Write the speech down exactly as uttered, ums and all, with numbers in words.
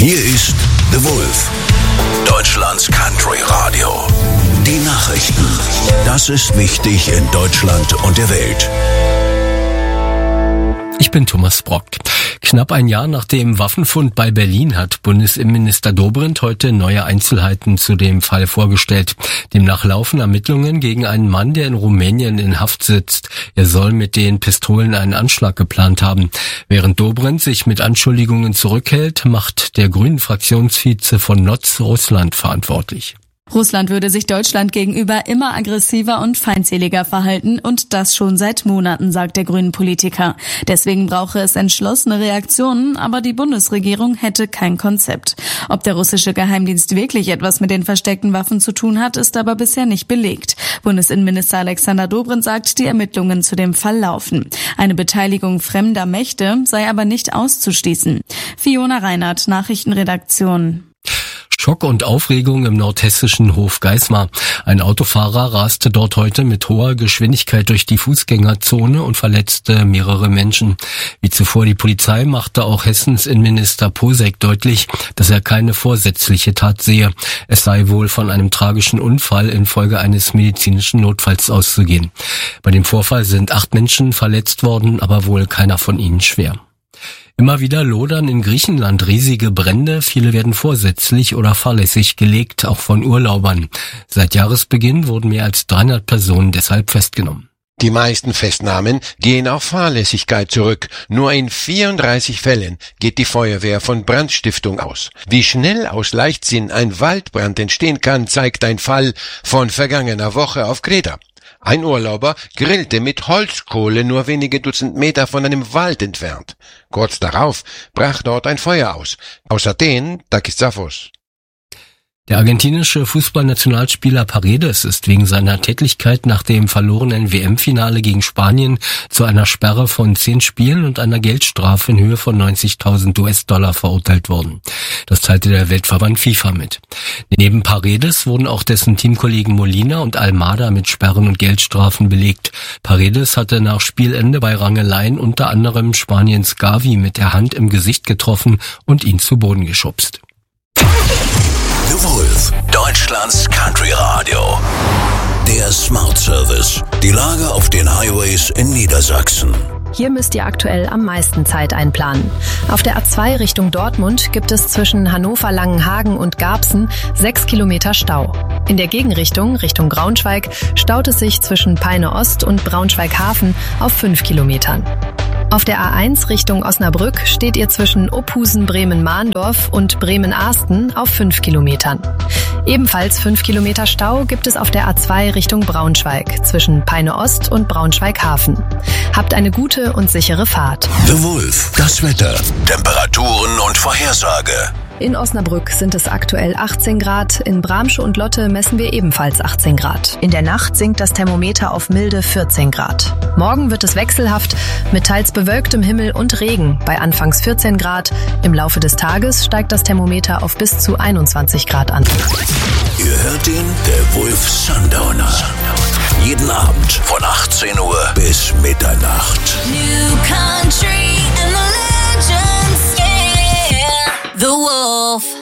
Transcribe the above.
Hier ist The Wolf, Deutschlands Country Radio. Die Nachrichten. Das ist wichtig in Deutschland und der Welt. Ich bin Thomas Brock. Knapp ein Jahr nach dem Waffenfund bei Berlin hat Bundesinnenminister Dobrindt heute neue Einzelheiten zu dem Fall vorgestellt. Demnach laufen Ermittlungen gegen einen Mann, der in Rumänien in Haft sitzt. Er soll mit den Pistolen einen Anschlag geplant haben. Während Dobrindt sich mit Anschuldigungen zurückhält, macht der Grünen-Fraktionsvize von Notz Russland verantwortlich. Russland würde sich Deutschland gegenüber immer aggressiver und feindseliger verhalten und das schon seit Monaten, sagt der Grünen-Politiker. Deswegen brauche es entschlossene Reaktionen, aber die Bundesregierung hätte kein Konzept. Ob der russische Geheimdienst wirklich etwas mit den versteckten Waffen zu tun hat, ist aber bisher nicht belegt. Bundesinnenminister Alexander Dobrindt sagt, die Ermittlungen zu dem Fall laufen. Eine Beteiligung fremder Mächte sei aber nicht auszuschließen. Fiona Reinhardt, Nachrichtenredaktion. Schock und Aufregung im nordhessischen Hofgeismar. Ein Autofahrer raste dort heute mit hoher Geschwindigkeit durch die Fußgängerzone und verletzte mehrere Menschen. Wie zuvor die Polizei machte auch Hessens Innenminister Posek deutlich, dass er keine vorsätzliche Tat sehe. Es sei wohl von einem tragischen Unfall infolge eines medizinischen Notfalls auszugehen. Bei dem Vorfall sind acht Menschen verletzt worden, aber wohl keiner von ihnen schwer. Immer wieder lodern in Griechenland riesige Brände, viele werden vorsätzlich oder fahrlässig gelegt, auch von Urlaubern. Seit Jahresbeginn wurden mehr als dreihundert Personen deshalb festgenommen. Die meisten Festnahmen gehen auf Fahrlässigkeit zurück. Nur in vierunddreißig Fällen geht die Feuerwehr von Brandstiftung aus. Wie schnell aus Leichtsinn ein Waldbrand entstehen kann, zeigt ein Fall von vergangener Woche auf Kreta. Ein Urlauber grillte mit Holzkohle nur wenige Dutzend Meter von einem Wald entfernt. Kurz darauf brach dort ein Feuer aus. Aus Athen, Takis Zaphos. Der argentinische Fußballnationalspieler Paredes ist wegen seiner Tätlichkeit nach dem verlorenen W M-Finale gegen Spanien zu einer Sperre von zehn Spielen und einer Geldstrafe in Höhe von neunzigtausend US-Dollar verurteilt worden. Das teilte der Weltverband FIFA mit. Neben Paredes wurden auch dessen Teamkollegen Molina und Almada mit Sperren und Geldstrafen belegt. Paredes hatte nach Spielende bei Rangeleien unter anderem Spaniens Gavi mit der Hand im Gesicht getroffen und ihn zu Boden geschubst. The Wolf, Deutschlands Country Radio. Der Smart Service. Die Lage auf den Highways in Niedersachsen. Hier müsst ihr aktuell am meisten Zeit einplanen. Auf der A zwei Richtung Dortmund gibt es zwischen Hannover-Langenhagen und Garbsen sechs Kilometer Stau. In der Gegenrichtung, Richtung Braunschweig, staut es sich zwischen Peine Ost und Braunschweig-Hafen auf fünf Kilometern. Auf der A eins Richtung Osnabrück steht ihr zwischen Opusen-Bremen-Mahndorf und Bremen-Ahsten auf fünf Kilometern. Ebenfalls fünf Kilometer Stau gibt es auf der A zwei Richtung Braunschweig zwischen Peine Ost und Braunschweig-Hafen. Habt eine gute und sichere Fahrt. The Wolf, das Wetter, Temperaturen und Vorhersage. In Osnabrück sind es aktuell achtzehn Grad, in Bramsche und Lotte messen wir ebenfalls achtzehn Grad. In der Nacht sinkt das Thermometer auf milde vierzehn Grad. Morgen wird es wechselhaft mit teils bewölktem Himmel und Regen bei anfangs vierzehn Grad. Im Laufe des Tages steigt das Thermometer auf bis zu einundzwanzig Grad an. Ihr hört ihn, der Wolf Sundowner. Jeden Abend von achtzehn Uhr bis Mitternacht. New country and the legends, yeah. The Wolf.